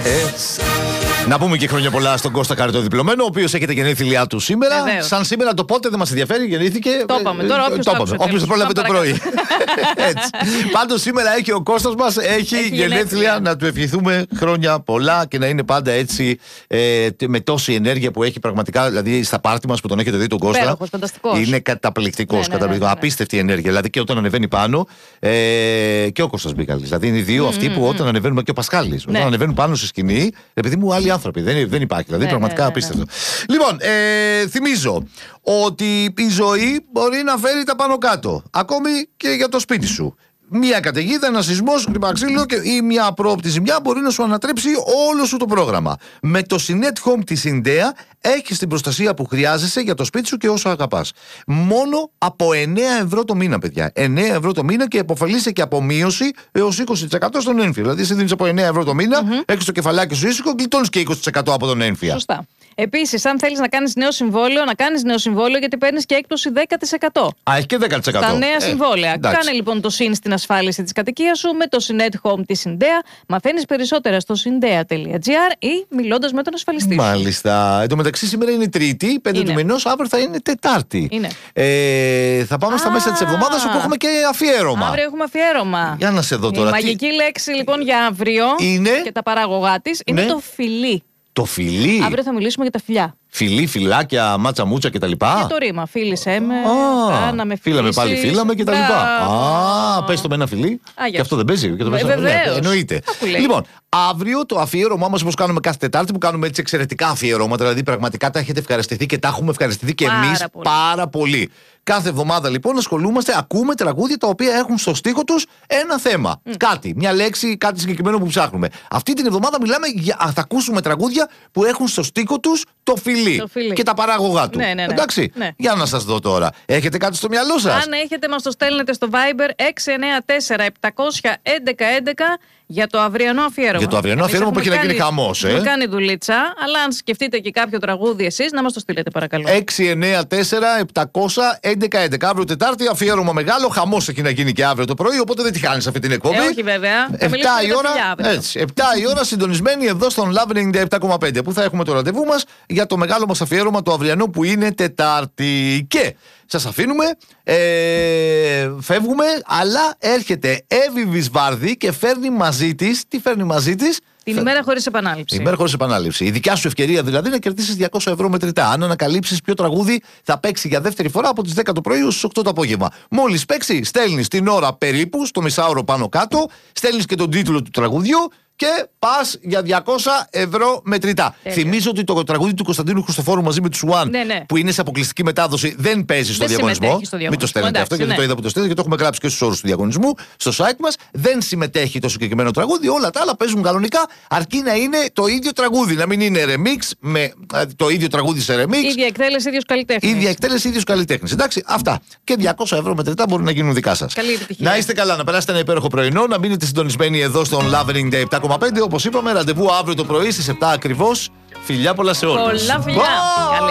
Να πούμε και χρόνια πολλά στον Κώστα Καρατοδιπλωμένο, ο οποίος έχετε γενέθλιά του σήμερα. Βεβαίως. Σαν σήμερα το πότε δεν μας ενδιαφέρει, γεννήθηκε. Το είπαμε τώρα, όποιος το πρόλαβε το πρωί. Έτσι. Πάντως σήμερα έχει ο Κώστας μας, έχει γενέθλια. Να του ευχηθούμε χρόνια πολλά και να είναι πάντα έτσι με τόση ενέργεια που έχει πραγματικά. Δηλαδή στα πάρτι μας που τον έχετε δει τον Κώστα. Υπέροχος, φανταστικός. Είναι καταπληκτικός. Απίστευτη ενέργεια. Δηλαδή και όταν ανεβαίνει πάνω και ο Κώστας Μπίκαλης. Δηλαδή είναι οι δύο αυτοί που όταν ανεβαίνουμε και ο Πασχάλης. Όταν ανεβαίνουν πάνω στη σκηνή, επειδή μου άλλοι άνθρωποι. Δεν υπάρχει. Δηλαδή πραγματικά απίστευτο. Λοιπόν, θυμίζω ότι η ζωή μπορεί να φέρει τα πάνω κάτω. Ακόμη και για το σπίτι σου. Μία καταιγίδα, ένα σεισμός, χτυπαξίλο ή μια απρόοπτη ζημιά μπορεί να σου ανατρέψει όλο σου το πρόγραμμα. Με το Synet Home της Syndea έχεις την προστασία που χρειάζεσαι για το σπίτι σου και όσο αγαπάς. Μόνο από 9 ευρώ το μήνα, παιδιά. 9 ευρώ το μήνα και επωφελείσαι και από μείωση έως 20% στον έμφυα. Δηλαδή, εσύ δίνεις από 9 ευρώ το μήνα, έχεις το κεφαλάκι σου ήσυχο, γλιτώνεις και 20% από τον έμφυα. Σωστά. Επίσης, αν θέλεις να κάνεις νέο συμβόλαιο, να κάνεις νέο συμβόλαιο γιατί παίρνεις και έκπτωση 10%. Α, έχει και 10%. Τα νέα συμβόλαια. Εντάξει. Κάνε λοιπόν το συν στην ασφάλιση της κατοικίας σου με το Synet Home της Syndea. Μαθαίνεις περισσότερα στο syndea.gr ή μιλώντας με τον ασφαλιστή σου. Μάλιστα. Εν τω μεταξύ, σήμερα είναι Τρίτη, 5 του μηνός, αύριο θα είναι Τετάρτη. Είναι. Θα πάμε στα μέσα της εβδομάδας όπου έχουμε και αφιέρωμα. Αύριο έχουμε αφιέρωμα. Για να σε δω τώρα. Η μαγική λέξη λοιπόν για αύριο είναι και τα παράγωγά της είναι το φιλί. Το φιλί. Αύριο θα μιλήσουμε για τα φιλιά. Φιλί, φυλάκια, μάτσα μούτσα κτλ. Και το ρήμα. Φίλησέ με, κάναμε φίλαμε πάλι, φίλαμε κτλ. Πες το με ένα φιλί. Και αυτό δεν παίζει. Βεβαίως. Εννοείται. Λοιπόν, αύριο το αφιέρωμά μας, όπως κάνουμε κάθε Τετάρτη, που κάνουμε έτσι εξαιρετικά αφιερώματα, δηλαδή πραγματικά τα έχετε ευχαριστηθεί και τα έχουμε ευχαριστηθεί και εμείς πάρα πολύ. Κάθε εβδομάδα λοιπόν ασχολούμαστε, ακούμε τραγούδια τα οποία έχουν στο στίχο τους ένα θέμα. Κάτι, μια λέξη, κάτι συγκεκριμένο που ψάχνουμε. Αυτή την εβδομάδα μιλάμε θα ακούσουμε τραγούδια που έχουν στο στίχο τους το φιλί και τα παράγωγά του. Ναι. Εντάξει, για να σας δω τώρα. Έχετε κάτι στο μυαλό σας? Αν έχετε, μας το στέλνετε στο Viber 694-700-1111 για το αυριανό αφιέρωμα. Για το αυριανό αφιέρωμα που έχει να γίνει χαμός. Έχουμε κάνει δουλίτσα, αλλά αν σκεφτείτε και κάποιο τραγούδι εσείς, να μας το στείλετε παρακαλώ. 694-700-1111. Αύριο Τετάρτη, αφιέρωμα μεγάλο. Χαμός έχει να γίνει και αύριο το πρωί, οπότε δεν τη χάνεις αυτή την εκπομπή. Όχι βέβαια. 7 η ώρα, έτσι, 7 η ώρα συντονισμένοι εδώ στον Love 97,5 που θα έχουμε το ραντεβού μας για το μεγάλο μας αφιέρωμα το αυριανό που είναι Τετάρτη. Και σας αφήνουμε, φεύγουμε, αλλά έρχεται Εύη Βυσβάρδη και φέρνει μαζί της, τι φέρνει μαζί της? Την ημέρα χωρίς επανάληψη. Η ημέρα χωρίς επανάληψη. Η δικιά σου ευκαιρία δηλαδή να κερδίσεις 200 ευρώ μετρητά. Αν ανακαλύψεις ποιο τραγούδι θα παίξει για δεύτερη φορά από τις 10 το πρωί ως τις 8 το απόγευμα. Μόλις παίξει, στέλνεις την ώρα περίπου, στο μισάωρο πάνω κάτω, στέλνεις και τον τίτλο του τραγουδιού και πας για 200 ευρώ μετρητά. Θυμίζω ότι το τραγούδι του Κωνσταντίνου Χριστοφόρου μαζί με του Σουάν, που είναι σε αποκλειστική μετάδοση, δεν παίζει στο διαγωνισμό. Μην το στέλνετε αυτό, γιατί το είδα που το στέλνετε και το έχουμε γράψει και στους όρους του διαγωνισμού στο site μας. Δεν συμμετέχει το συγκεκριμένο τραγούδι. Όλα τα άλλα παίζουν κανονικά, αρκεί να είναι το ίδιο τραγούδι. Να μην είναι remix με το ίδιο τραγούδι σε remix. Ίδια εκτέλεση, ίδιος καλλιτέχνης. Ίδια εκτέλεση, ίδιος καλλιτέχνης. Εντάξει, αυτά. Και 200 ευρώ μετρητά μπορούν να γίνουν δικά σας. Καλή επιτυχία. Να είστε καλά, να περάσετε ένα υπέροχο πρωινό, να μείνετε συντονισμένοι εδώ στον Love 97,5. Όπως είπαμε, ραντεβού αύριο το πρωί στις 7 ακριβώς. Φιλιά πολλά σε όλους. Πολλά φιλιά.